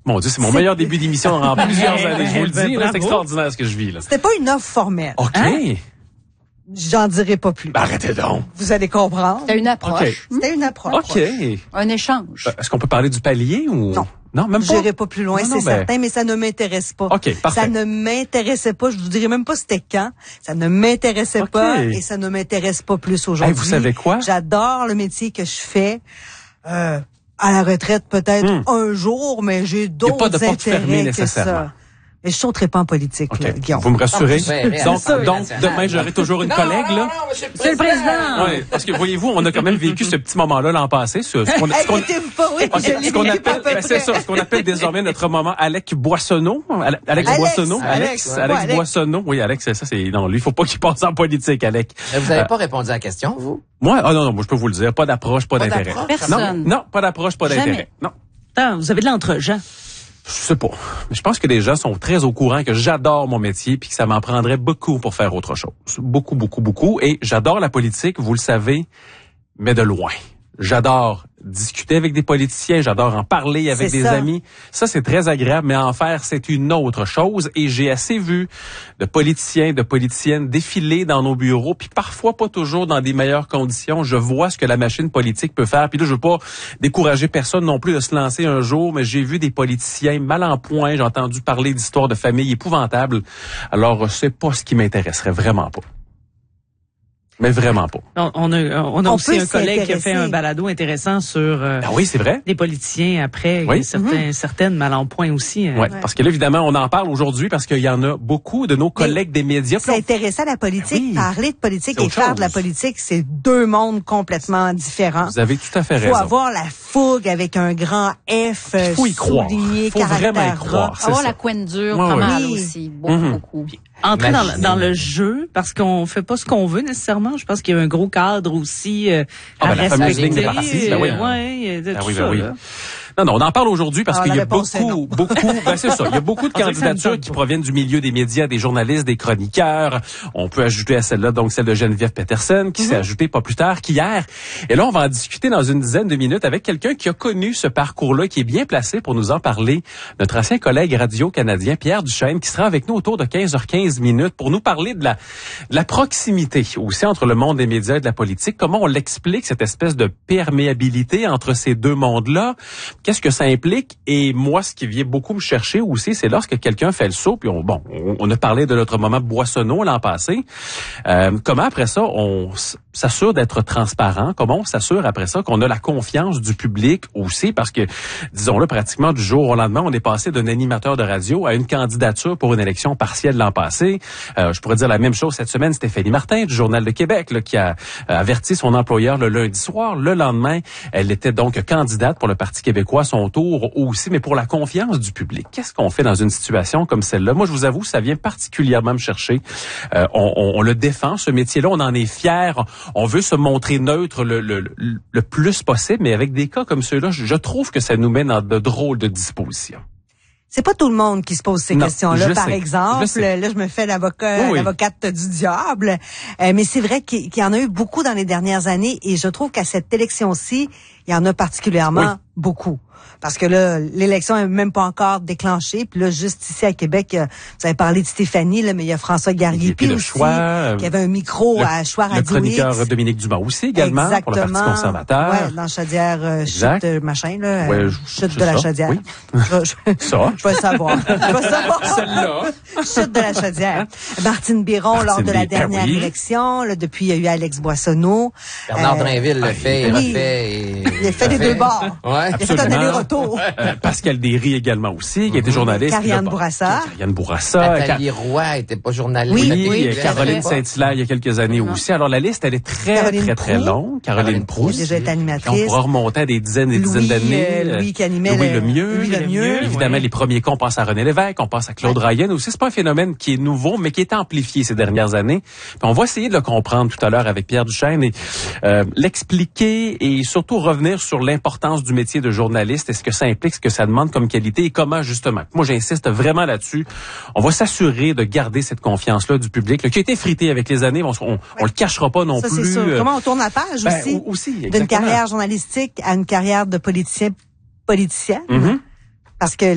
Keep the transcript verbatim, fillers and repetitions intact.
Mon Dieu, c'est mon meilleur début d'émission en plusieurs années. Je vous le dis, là, c'est extraordinaire ce que je vis, là. C'était pas une offre formelle. OK. Hein? J'en dirai pas plus. Ben, arrêtez donc. Vous allez comprendre. C'était une approche. Okay. C'était une approche. OK. Un échange. Est-ce qu'on peut parler du palier ou? Non. Non, même pas. J'irai pas plus loin, c'est ben... certain, mais ça ne m'intéresse pas. OK, parfait. Ça ne m'intéressait pas. Je vous dirais même pas c'était quand. Ça ne m'intéressait okay. pas et ça ne m'intéresse pas plus aujourd'hui. Hey, vous savez quoi? J'adore le métier que je fais. Euh, à la retraite, peut-être hmm. un jour, mais j'ai d'autres intérêts que ça. Mais je sauterai pas en politique, okay. là, Guillaume. Vous me rassurez? Non, donc, ça, donc demain, j'aurai toujours une non, collègue, non, là? Non, non, monsieur le Président! Oui, parce que, voyez-vous, on a quand même vécu ce petit moment-là l'an passé. Ce, ce qu'on, ce qu'on, pas, oui, okay, ce qu'on appelle, ben, c'est ça, ce qu'on appelle désormais notre moment Alex Boissonneau. Alex, Alex Boissonneau. Alex, Alex, ouais. Alex, Alex Boissonneau. Oui, Alex, c'est ça, c'est, non, lui, il faut pas qu'il passe en politique, Alex. Mais vous n'avez euh, pas répondu à la question, vous? Moi? Ah, non, non, moi, je peux vous le dire. Pas d'approche, pas, pas d'intérêt. Personne. Non, non, pas d'approche, pas Jamais. d'intérêt. Non. Attends, vous avez de l'entre-gens. Je sais pas. Mais je pense que les gens sont très au courant que j'adore mon métier puis que ça m'en prendrait beaucoup pour faire autre chose. Beaucoup, beaucoup, beaucoup. Et j'adore la politique, vous le savez, mais de loin. J'adore discuter avec des politiciens, j'adore en parler avec des ça. amis. Ça, c'est très agréable, mais en faire, c'est une autre chose. Et j'ai assez vu de politiciens, de politiciennes défiler dans nos bureaux, puis parfois pas toujours dans des meilleures conditions. Je vois ce que la machine politique peut faire. Puis là, je veux pas décourager personne non plus de se lancer un jour, mais j'ai vu des politiciens mal en point. J'ai entendu parler d'histoires de famille épouvantables. Alors, c'est pas ce qui m'intéresserait vraiment pas. Mais vraiment pas. On, on a, on a on aussi un collègue qui a fait un balado intéressant sur euh, ah oui, c'est vrai. les politiciens après, oui. certains, mm-hmm. certaines mal en point aussi. Euh, ouais, ouais, parce que là, évidemment, on en parle aujourd'hui parce qu'il y en a beaucoup de nos collègues mais des médias. S'intéresser à la politique, oui. parler de politique et faire de la politique, c'est deux mondes complètement différents. Vous avez tout à fait raison. Il faut avoir la fougue avec un grand F, il faut y croire. souligné, faut vraiment y croire. Avoir la couenne dure, pas ouais, mal oui. aussi, beaucoup, mm-hmm. beaucoup. Entrer dans, dans le jeu, parce qu'on fait pas ce qu'on veut nécessairement. Je pense qu'il y a un gros cadre aussi euh, ah, à ben, respecter. La fameuse ligne de parti, ben oui, euh, ouais, de ben tout oui, ben ça, oui. là. Non, non, on en parle aujourd'hui parce Alors, qu'il y a beaucoup, beaucoup, ben c'est ça, il y a beaucoup de candidatures qui proviennent du milieu des médias, des journalistes, des chroniqueurs. On peut ajouter à celle-là, donc celle de Geneviève Peterson, qui mm-hmm. s'est ajoutée pas plus tard qu'hier. Et là, on va en discuter dans une dizaine de minutes avec quelqu'un qui a connu ce parcours-là, qui est bien placé pour nous en parler. Notre ancien collègue radio-canadien, Pierre Duchesne, qui sera avec nous autour de quinze heures quinze minutes pour nous parler de la, de la proximité aussi entre le monde des médias et de la politique. Comment on l'explique, cette espèce de perméabilité entre ces deux mondes-là? Qu'est-ce que ça implique? Et moi, ce qui vient beaucoup me chercher aussi, c'est lorsque quelqu'un fait le saut, puis on, bon, on, on a parlé de notre moment Boissonneau l'an passé. Euh, comment après ça, on s'assure d'être transparent? Comment on s'assure après ça qu'on a la confiance du public aussi? Parce que, disons-le, pratiquement du jour au lendemain, on est passé d'un animateur de radio à une candidature pour une élection partielle l'an passé. Euh, je pourrais dire la même chose cette semaine, Stéphanie Martin du Journal de Québec, là, qui a euh, averti son employeur le lundi soir. Le lendemain, elle était donc candidate pour le Parti québécois, son tour aussi, mais pour la confiance du public. Qu'est-ce qu'on fait dans une situation comme celle-là? Moi, je vous avoue, ça vient particulièrement me chercher. Euh, on, on, on le défend, ce métier-là, on en est fier. On veut se montrer neutre le, le, le, le plus possible, mais avec des cas comme ceux-là, je, je trouve que ça nous met dans de drôles de dispositions. C'est pas tout le monde qui se pose ces non, questions-là, par sais, exemple. Je là, je me fais l'avocat, oui, oui. l'avocate du diable. Euh, mais c'est vrai qu'il, qu'il y en a eu beaucoup dans les dernières années et je trouve qu'à cette élection-ci, il y en a particulièrement oui. beaucoup. Parce que là, l'élection n'est même pas encore déclenchée. Puis là, juste ici à Québec, vous avez parlé de Stéphanie, là, mais il y a François Gariépy aussi, choix, qui avait un micro le, à Choix Radio X. Le chroniqueur Dominique Dumas aussi, également, exactement. pour le Parti conservateur. Ouais, dans Chaudière, euh, chute, euh, machin, là. Ouais, euh, je, chute de la ça. Chaudière. Oui. Je, je, ça. Je vais savoir. Je vais savoir. Celle-là. Chute de la Chaudière. Martine Biron, Martine lors de la dernière ben oui. élection, là, depuis, il y a eu Alex Boissonneau. Bernard euh, Drainville le fait, il oui. refait. Et... Il a fait les deux bords. Ouais. Il a fait un aller-retour. Euh, Pascal Derry également aussi, qui était journaliste. Karianne Bourassa. Karianne Bourassa. Nathalie Roy était pas journaliste. Oui, oui, Caroline Saint-Hilaire il y a quelques années non. aussi. Alors la liste, elle est très, Caroline très, très Proulx. longue. Caroline Proulx. Qui a déjà été animatrice. On pourra remonter à des dizaines et des dizaines d'années. Euh, Louis qui animait Louis le, le mieux. Louis le mieux. Évidemment, ouais. les premiers qu'on pense à René Lévesque, on pense à Claude ouais. Ryan aussi. C'est pas un phénomène qui est nouveau, mais qui est amplifié ces dernières années. Puis on va essayer de le comprendre tout à l'heure avec Pierre Duchesne et euh, l'expliquer et surtout revenir sur l'importance du métier de journaliste et ce que ça implique, ce que ça demande comme qualité et comment justement. Moi, j'insiste vraiment là-dessus. On va s'assurer de garder cette confiance-là du public, là, qui a été frité avec les années. On, on, ouais. on le cachera pas non ça, plus. C'est sûr. Comment on tourne la page ben, aussi, aussi d'une carrière journalistique à une carrière de politicien, politicienne. Mm-hmm. Parce que